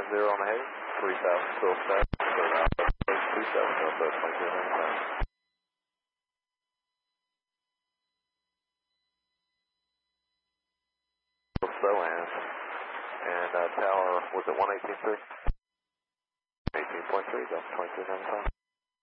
on the hay, 3000 still set, so now 27 Northwest 2295. So and tower, was it 118.3? 18.3, Delta 2295.